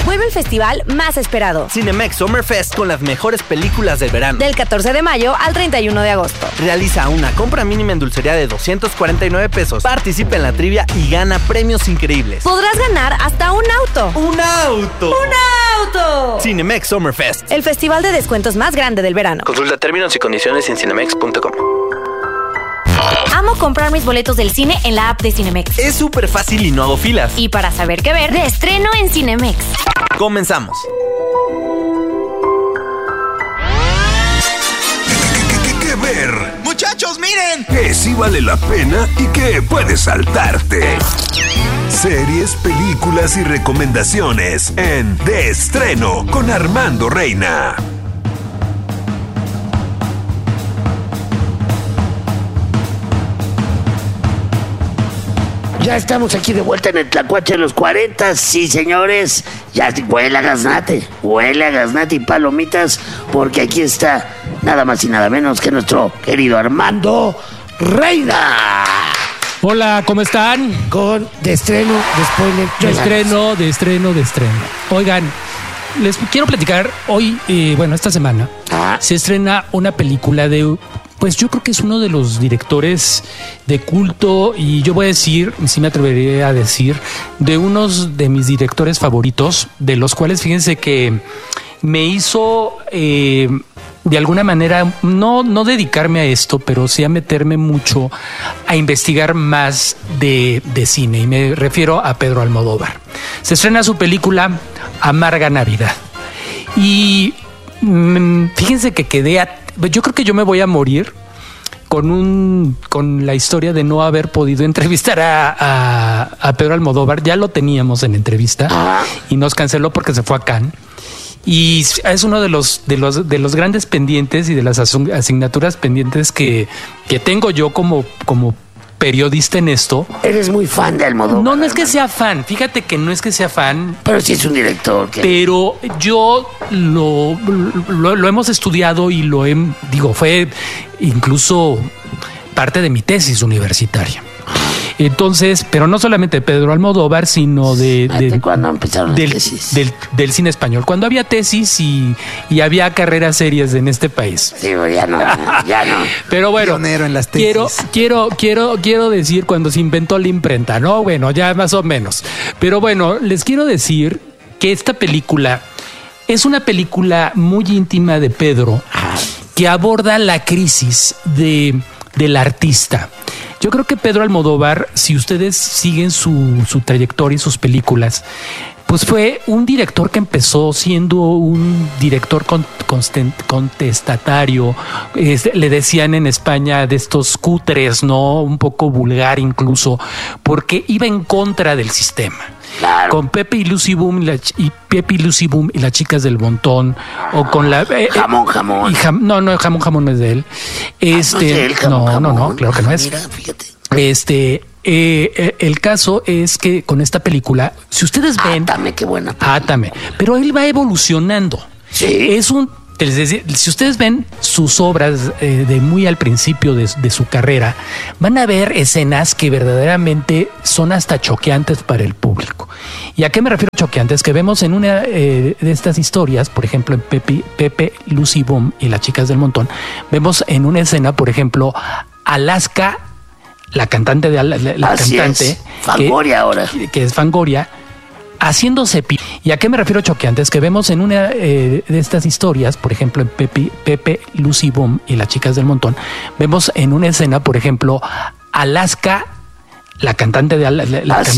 Vuelve el festival más esperado. Cinemex Summer Fest con las mejores películas del verano. Del 14 de mayo al 31 de agosto. Realiza una compra mínima en dulcería de 249 pesos. Participa en la trivia y gana premios increíbles. Podrás ganar hasta un auto. ¡Un auto! ¡Un auto! Cinemex Summer Fest. El festival de descuentos más grande del verano. Consulta términos y condiciones en cinemex.com. Amo comprar mis boletos del cine en la app de Cinemex. Es súper fácil y no hago filas. Y para saber qué ver, de estreno en Cinemex. Comenzamos. ¿Qué ver? ¡Muchachos, miren! Que sí vale la pena y que puedes saltarte. Series, películas y recomendaciones en De Estreno con Armando Reina. Ya estamos aquí de vuelta en el Tlacuache de los 40, sí señores, ya huele a gaznate y palomitas, porque aquí está nada más y nada menos que nuestro querido Armando Reina. Hola, ¿cómo están? Con De Estreno, de Spoiler. De estreno. Oigan, les quiero platicar hoy, esta semana, se estrena una película de... Pues yo creo que es uno de los directores de culto y yo voy a decir, sí me atrevería a decir, de unos de mis directores favoritos, de los cuales fíjense que me hizo de alguna manera no dedicarme a esto, pero sí a meterme mucho a investigar más de cine, y me refiero a Pedro Almodóvar. Se estrena su película Amarga Navidad y fíjense que yo creo que yo me voy a morir con la historia de no haber podido entrevistar a Pedro Almodóvar. Ya lo teníamos en entrevista y nos canceló porque se fue a Cannes. Y es uno de los grandes pendientes y de las asignaturas pendientes que tengo yo como periodista en esto. ¿Eres muy fan de Almodóvar? No es que sea fan. Fíjate que no es que sea fan. Pero sí es un director. Pero yo lo hemos estudiado y fue incluso parte de mi tesis universitaria. Entonces, pero no solamente Pedro Almodóvar, sino ¿cuándo empezaron las tesis? Del cine español. Cuando había tesis y había carreras serias en este país. Sí, ya no. Pero bueno, pionero en las tesis. Quiero decir cuando se inventó la imprenta, ¿no? Bueno, ya más o menos. Pero bueno, les quiero decir que esta película es una película muy íntima de Pedro que aborda la crisis del artista. Yo creo que Pedro Almodóvar, si ustedes siguen su trayectoria y sus películas, pues fue un director que empezó siendo un director contestatario. Le decían en España de estos cutres, ¿no? Un poco vulgar incluso, porque iba en contra del sistema. Claro. Con Pepe y Lucy Boom y las chicas del montón, o con la Jamón. No, jamón no es de él. No, claro que no es. Mira, fíjate. El caso es que con esta película, si ustedes ven, qué buena película. pero él va evolucionando. Sí. Si ustedes ven sus obras de muy al principio de su carrera, van a ver escenas que verdaderamente son hasta choqueantes para el público. ¿Y a qué me refiero choqueantes? Que vemos en una de estas historias, por ejemplo, en Pepe, Lucy Boom y las chicas del montón, vemos en una escena, por ejemplo, Alaska, la cantante Fangoria ahora. Que es Fangoria, haciéndose pipí. ¿Y a qué me refiero choqueantes? Que vemos en una de estas historias, por ejemplo, en Pepe, Lucy Boom y las chicas del montón, vemos en una escena, por ejemplo, Alaska, la cantante